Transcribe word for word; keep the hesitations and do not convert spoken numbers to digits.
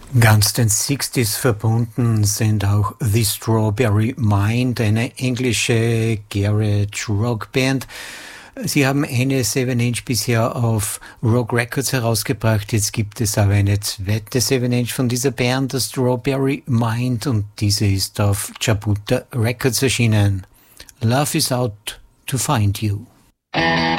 Ganz den Sixties verbunden sind auch The Strawberry Mind, eine englische Garage Rock Band. Sie haben eine Seven Inch bisher auf Rock Records herausgebracht. Jetzt gibt es aber eine zweite Seven Inch von dieser Band, The Strawberry Mind, und diese ist auf Jabuta Records erschienen. Love is out to find you.